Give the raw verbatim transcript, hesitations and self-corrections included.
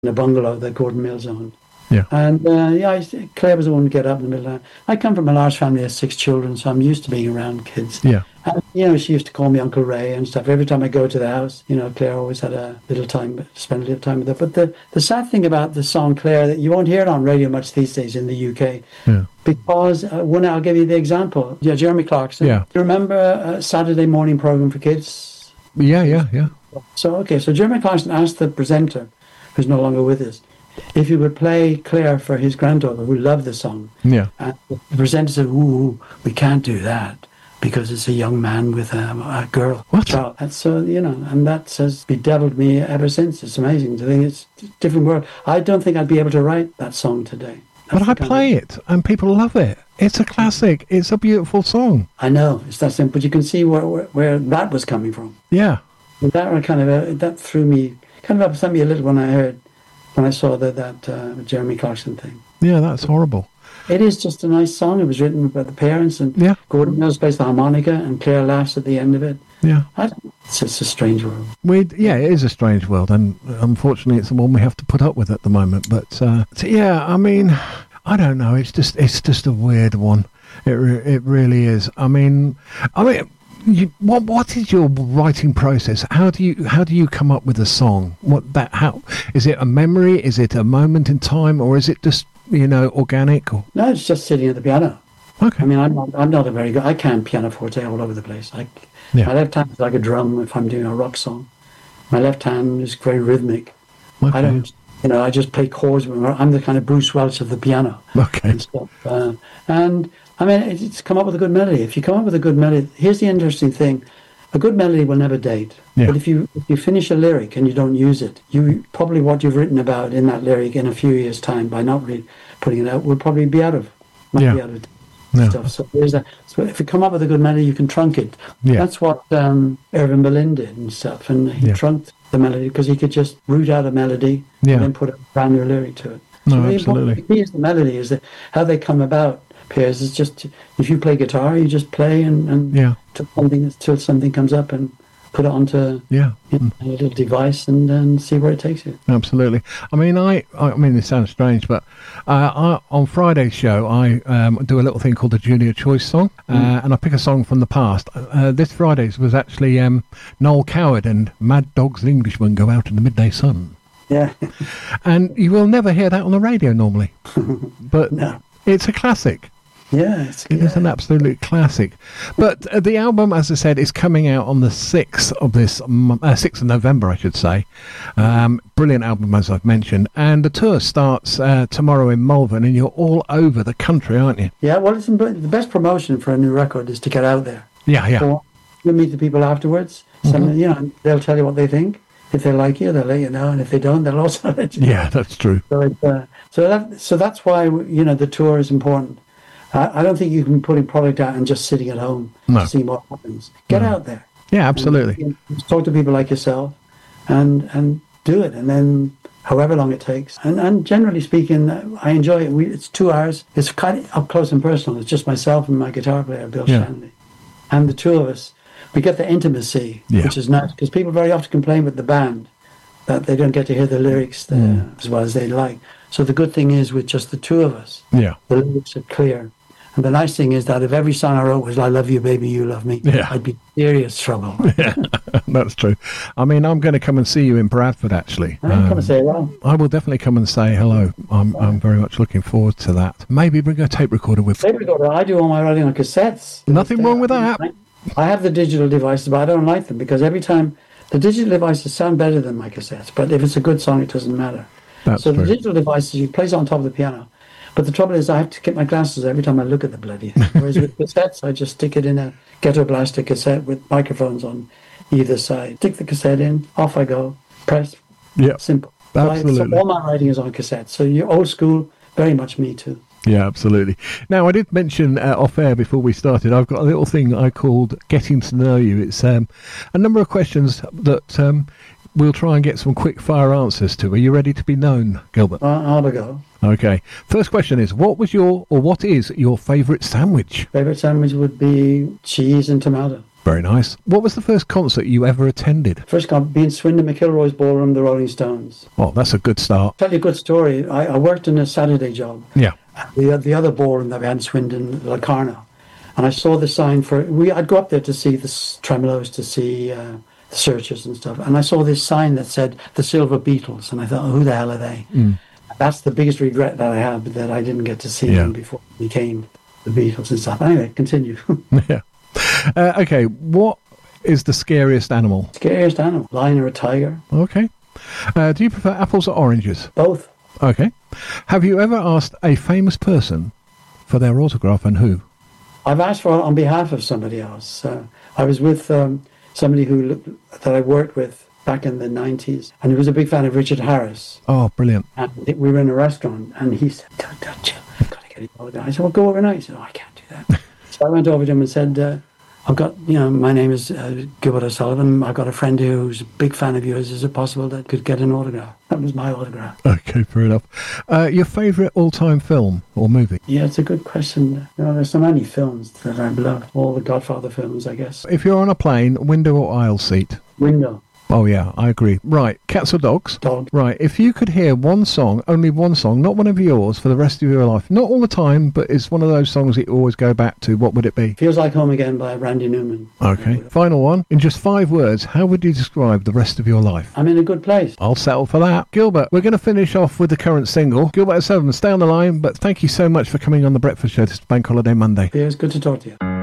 a bungalow that Gordon Mills owned. Yeah. And, uh, yeah, I used to, Claire was the one to get up in the middle of the night. I come from a large family of six children, so I'm used to being around kids. Yeah. And, you know, she used to call me Uncle Ray and stuff. Every time I go to the house, you know, Claire always had a little time, spend a little time with her. But the, the sad thing about the song Claire, that you won't hear it on radio much these days in the U K. Yeah. Because, uh, one, I'll give you the example. Yeah, Jeremy Clarkson. Yeah. Do you remember a Saturday morning program for kids? Yeah, yeah, yeah. So, okay, so Jeremy Clarkson asked the presenter, who's no longer with us, if he would play Claire for his granddaughter, who loved the song. Yeah. And the presenter said, ooh, we can't do that because it's a young man with a, a girl. What? Child. And so, you know, and that has bedeviled me ever since. It's amazing to think it's a different world. I don't think I'd be able to write that song today. That's But I play of... it, and people love it. It's a classic. It's a beautiful song. I know, it's that simple. But you can see where, where, where that was coming from. Yeah. That kind of, uh, that threw me, kind of upset me a little when I heard, when I saw that, that uh, Jeremy Clarkson thing. Yeah, that's horrible. It is just a nice song. It was written by the parents, and yeah. Gordon Mills plays the harmonica, and Claire laughs at the end of it. Yeah. I, it's just a strange world. We Yeah, it is a strange world, and unfortunately it's the one we have to put up with at the moment. But, uh, so yeah, I mean, I don't know. It's just it's just a weird one. It re- it really is. I mean, I mean... You, what what is your writing process? How do you how do you come up with a song? What that how is it a memory? Is it a moment in time, or is it just, you know, organic? Or? No, it's just sitting at the piano. Okay. I mean, I'm not I'm not a very good. I can pianoforte all over the place. I, yeah. My left hand is like a drum if I'm doing a rock song. My left hand is very rhythmic. Okay. I don't, you know, I just play chords. I'm the kind of Bruce Welch of the piano. Okay. And stuff. Uh, and I mean, it's come up with a good melody. If you come up with a good melody, here's the interesting thing. A good melody will never date. Yeah. But if you if you finish a lyric and you don't use it, you probably what you've written about in that lyric in a few years' time by not really putting it out will probably be out of, might yeah. be out of yeah. stuff. So there's that. So if you come up with a good melody, you can trunk it. Yeah. That's what um, Irving Berlin did and stuff. And he yeah. trunked the melody because he could just root out a melody yeah. and then put a brand new lyric to it. No, so the absolutely. important thing is the melody, is that how they come about. Pairs is just, if you play guitar, you just play and, and yeah. till something till something comes up and put it onto yeah. you know, a little device and then see where it takes you. Absolutely. I mean, I I mean, this sounds strange, but uh, I, on Friday's show, I um, do a little thing called the Junior Choice Song, uh, mm. and I pick a song from the past. Uh, this Friday's was actually um, Noel Coward and Mad Dogs and Englishmen Go Out in the Midday Sun. Yeah. And you will never hear that on the radio normally, but no. It's a classic. Yeah, it's, it yeah. is an absolute classic. But uh, the album, as I said, is coming out on the sixth of this uh, sixth of November, I should say. Um, brilliant album, as I've mentioned, and the tour starts uh, tomorrow in Malvern, and you're all over the country, aren't you? Yeah. Well, it's, the best promotion for a new record is to get out there. Yeah, yeah. So you meet the people afterwards. Some, mm-hmm. you know, they'll tell you what they think. If they like you, they'll let you know, and if they don't, they'll also let you know. Yeah, that's true. So, it, uh, so that so that's why you know the tour is important. I don't think you can put a product out and just sitting at home no. to see what happens. Get no. out there. Yeah, absolutely. And, you know, talk to people like yourself and and do it. And then however long it takes. And and generally speaking, I enjoy it. We, it's two hours. It's kind of up close and personal. It's just myself and my guitar player, Bill yeah. Shanley. And the two of us. We get the intimacy, yeah. which is nice. Because people very often complain with the band that they don't get to hear the lyrics there, mm. as well as they like. So the good thing is with just the two of us, yeah. the lyrics are clear. And the nice thing is that if every song I wrote was I love you, baby, you love me, yeah. I'd be in serious trouble. Yeah, that's true. I mean, I'm going to come and see you in Bradford, actually. I'm um, going to say hello. I will definitely come and say hello. I'm I'm very much looking forward to that. Maybe bring a tape recorder with Tape recorder, I do all my writing on cassettes. Nothing wrong with that. I have the digital devices, but I don't like them because every time the digital devices sound better than my cassettes. But if it's a good song, it doesn't matter. That's so true. The digital devices, you place it on top of the piano. But the trouble is I have to get my glasses every time I look at the bloody thing. Whereas with cassettes, I just stick it in a Ghetto Blaster cassette with microphones on either side. Stick the cassette in, off I go, press, yeah, simple. Absolutely. So, I, so all my writing is on cassette. So you're old school, very much me too. Yeah, absolutely. Now, I did mention uh, off air before we started, I've got a little thing I called Getting to Know You. It's um, a number of questions that um, we'll try and get some quick fire answers to. Are you ready to be known, Gilbert? Uh, I'll go. Okay. First question is, what was your, or what is your favourite sandwich? Favourite sandwich would be cheese and tomato. Very nice. What was the first concert you ever attended? First got being Swindon McIlroy's Ballroom, the Rolling Stones. Well, that's a good start. Tell you a good story. I, I worked in a Saturday job. Yeah. The the other ballroom that we had in Swindon, Locarno, and I saw the sign for we. I'd go up there to see the Tremolos, to see uh, the Searchers and stuff, and I saw this sign that said the Silver Beatles, and I thought, oh, who the hell are they? Mm. That's the biggest regret that I have, that I didn't get to see Yeah. them before they became the Beatles and stuff. Anyway, continue. Yeah. Uh, okay, what is the scariest animal? Scariest animal, lion or a tiger? Okay. Uh, do you prefer apples or oranges? Both. Okay. Have you ever asked a famous person for their autograph, and who? I've asked for it on behalf of somebody else. Uh, I was with um, somebody who that I worked with back in the nineties, and he was a big fan of Richard Harris. Oh, brilliant. And we were in a restaurant, and he said, don't, don't you, I've got to get his autograph. I said, well, go overnight. He said, oh, I can't do that. So I went over to him and said, uh, I've got, you know, my name is uh, Gilbert O'Sullivan. I've got a friend who's a big fan of yours. Is it possible that I could get an autograph? That was my autograph. Okay, fair enough. Uh, your favourite all-time film or movie? Yeah, it's a good question. You know, there's so many films that I love. All the Godfather films, I guess. If you're on a plane, window or aisle seat? Window. Oh, yeah, I agree. Right, cats or dogs? Dog. Right, if you could hear one song, only one song, not one of yours, for the rest of your life, not all the time, but it's one of those songs that you always go back to, what would it be? Feels Like Home Again by Randy Newman. Okay, final one. In just five words, how would you describe the rest of your life? I'm in a good place. I'll settle for that. Gilbert, we're going to finish off with the current single. Gilbert O'Sullivan, stay on the line, but thank you so much for coming on The Breakfast Show this Bank Holiday Monday. Yeah, it's good to talk to you.